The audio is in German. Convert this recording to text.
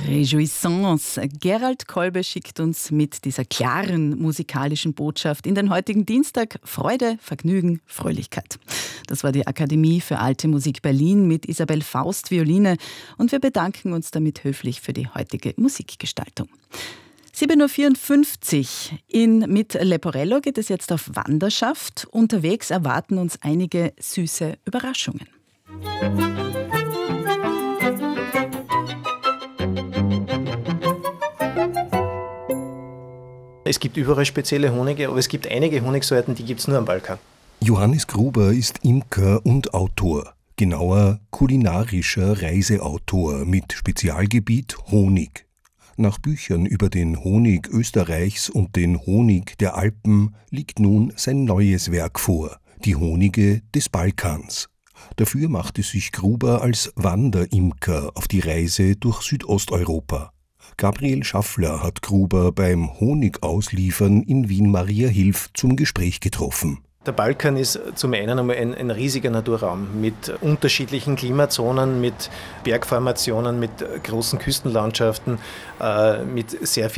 Réjouissance. Gerald Kolbe schickt uns mit dieser klaren musikalischen Botschaft in den heutigen Dienstag Freude, Vergnügen, Fröhlichkeit. Das war die Akademie für Alte Musik Berlin mit Isabel Faust Violine und wir bedanken uns damit höflich für die heutige Musikgestaltung. 7.54 Uhr mit Leporello geht es jetzt auf Wanderschaft. Unterwegs erwarten uns einige süße Überraschungen. Es gibt überall spezielle Honige, aber es gibt einige Honigsorten, die gibt es nur am Balkan. Johannes Gruber ist Imker und Autor, genauer kulinarischer Reiseautor mit Spezialgebiet Honig. Nach Büchern über den Honig Österreichs und den Honig der Alpen liegt nun sein neues Werk vor, die Honige des Balkans. Dafür machte sich Gruber als Wanderimker auf die Reise durch Südosteuropa. Gabriel Schaffler hat Gruber beim Honigausliefer'n in Wien-Mariahilf zum Gespräch getroffen. Der Balkan ist zum einen einmal ein riesiger Naturraum mit unterschiedlichen Klimazonen, mit Bergformationen, mit großen Küstenlandschaften, mit sehr